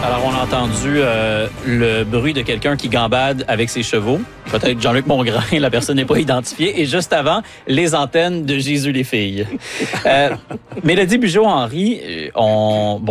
Alors, on a entendu le bruit de quelqu'un qui gambade avec ses chevaux. Peut-être Jean-Luc Mongrain, la personne n'est pas identifiée. Et juste avant, les antennes de Jésus les filles. Mélodie Bugeaud-Henry,